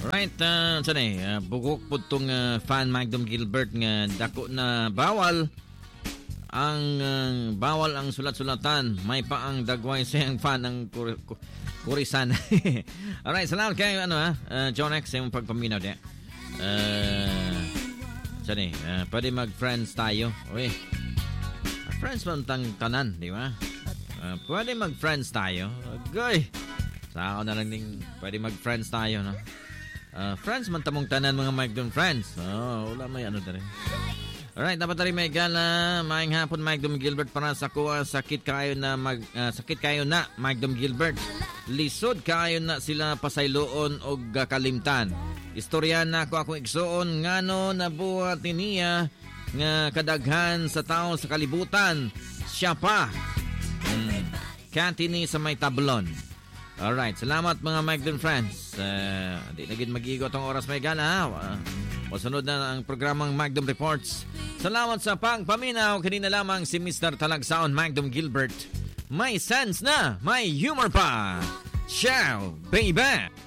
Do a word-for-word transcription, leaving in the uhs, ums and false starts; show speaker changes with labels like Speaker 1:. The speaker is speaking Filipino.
Speaker 1: Alright, uh, saan uh, bugok po itong uh, fan Magdom Gilbert nga dako na bawal ang uh, bawal ang sulat-sulatan. May pa ang dagway siyang fan ng kur- kur- kurisan. Alright, salamat kayo ano ha, uh, John X sa iyong pagpaminaw niya. Uh, saan eh, uh, pwede mag-friends tayo. Uy, friends man tang tanan, di ba? Uh, pwede mag-friends tayo. Goy, sa ako na lang ding pwede mag-friends tayo, no? Uh, friends man tamong tanan mga Magdom friends. Oh, wala may ano na rin. Alright, dapat rin may gala. Maayong hapon Magdom Gilbert para sa kuha. Sakit kayo na mag, uh, sakit kayo na Magdom Gilbert. Lisod kayo na sila pasayloon o kalimtan. Istorya na ako akong igsoon ngano nabuhat niya nga kadaghan sa tao sa kalibutan. Siya pa. Hmm. Kantini sa may tablon. Alright, salamat mga Magdom friends. Uh, di na gid mag-igot ang oras may gana. Uh, Masunod na ang programang Magdom Reports. Salamat sa pangpaminaw. Kanina lamang si Mister Talagsaon Magdom Gilbert. May sense na, may humor pa. Ciao, baby!